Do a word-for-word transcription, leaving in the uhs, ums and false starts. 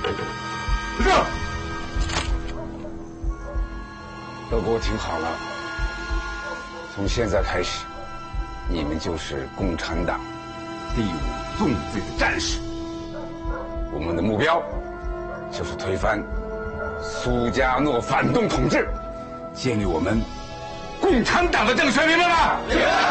是。都给我听好了，从现在开始，你们就是共产党第五纵队的战士。我们的目标就是推翻苏加诺反动统治，建立我们共产党的政权，明白吗？